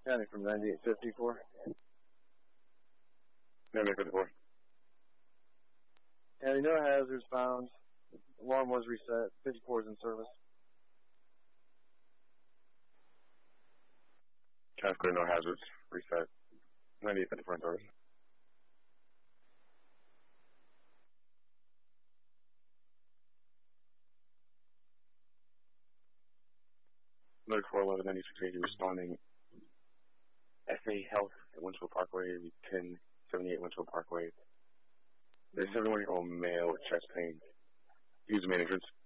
County from 9854. 9854. County, no hazards found. Alarm was reset. 54 is in service. County clear, no hazards. Reset. 9854 in service. Alert 411 9680 responding. FA Health at Winchell Parkway, 1078 Winchell Parkway. There's a 71-year-old male with chest pain. Use the main entrance.